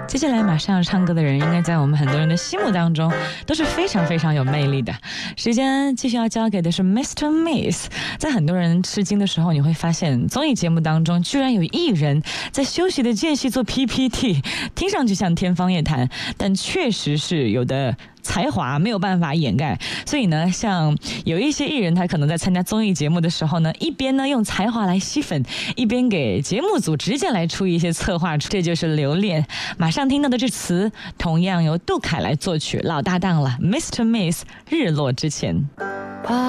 接下来马上要唱歌的人，应该在我们很多人的心目当中都是非常非常有魅力的。时间继续要交给的是 Mr. Miss。在很多人吃惊的时候，你会发现综艺节目当中居然有艺人在休息的间隙做 PPT， 听上去像天方夜谭，但确实是有的才华没有办法掩盖。所以呢，像有一些艺人，他可能在参加综艺节目的时候呢，一边呢用才华来吸粉，一边给节目组直接来出一些策划，这就是留恋。马上听到的这词同样由杜凯来作曲，老搭档了 Mr. Miss 日落之前。